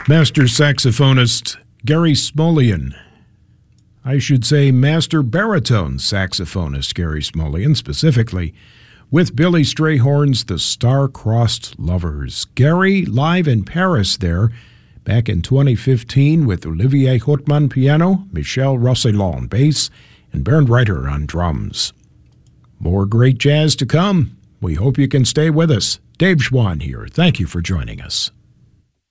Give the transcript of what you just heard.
Master saxophonist Gary Smulyan. I should say master baritone saxophonist Gary Smulyan, specifically, with Billy Strayhorn's The Star-Crossed Lovers. Gary live in Paris there, back in 2015 with Olivier Hautman piano, Michel Rossellon bass, and Bernd Reiter on drums. More great jazz to come. We hope you can stay with us. Dave Schwann here. Thank you for joining us.